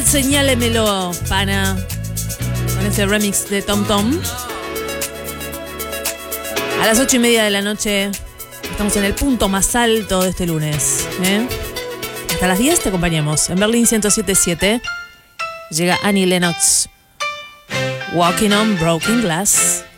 Señálemelo, pana. Con ese remix de Tom Tom. A las 8:30 de la noche estamos en el punto más alto de este lunes. Hasta las 10 te acompañamos. En Berlín 107.7 llega Annie Lennox. Walking on Broken Glass.